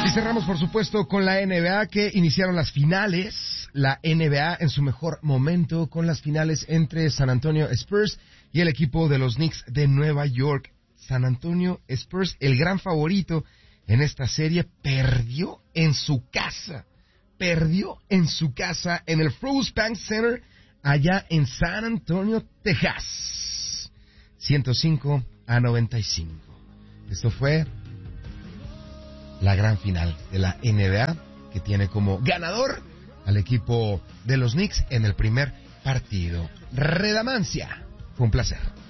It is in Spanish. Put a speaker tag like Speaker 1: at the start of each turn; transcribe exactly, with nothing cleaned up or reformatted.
Speaker 1: Y cerramos, por supuesto, con la N B A, que iniciaron las finales. La N B A en su mejor momento con las finales entre San Antonio Spurs y el equipo de los Knicks de Nueva York. San Antonio Spurs, el gran favorito en esta serie, perdió en su casa. Perdió en su casa en el Frost Bank Center, allá en San Antonio, Texas. ciento cinco a noventa y cinco. Esto fue la gran final de la N B A, que tiene como ganador al equipo de los Knicks en el primer partido. Redamancia, fue un placer.